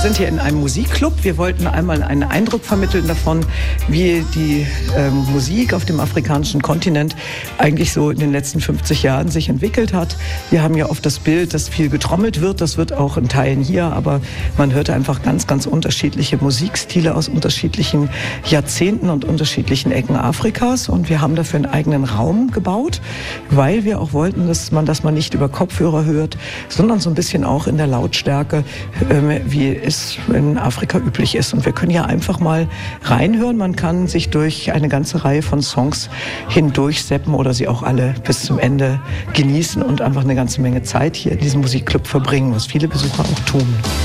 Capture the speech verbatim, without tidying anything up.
sind hier in einem Musikclub. Wir wollten einmal einen Eindruck vermitteln davon, wie die ähm, Musik auf dem afrikanischen Kontinent eigentlich so in den letzten fünfzig Jahren sich entwickelt hat. Wir haben ja oft das Bild, dass viel getrommelt wird. Das wird auch in Teilen hier, aber man hört einfach ganz, ganz unterschiedliche Musikstile aus unterschiedlichen Jahrzehnten und unterschiedlichen Ecken Afrikas. Und wir haben dafür einen eigenen Raum gebaut, weil wir auch wollten, dass man das mal nicht über Kopfhörer hört, sondern so ein bisschen auch in der Lautstärke, ähm, wie es in Afrika üblich ist. Und wir können ja einfach mal reinhören. Man kann sich durch eine ganze Reihe von Songs hindurchseppen oder sie auch alle bis zum Ende genießen und einfach eine ganze Menge Zeit hier in diesem Musikclub verbringen, was viele Besucher auch tun.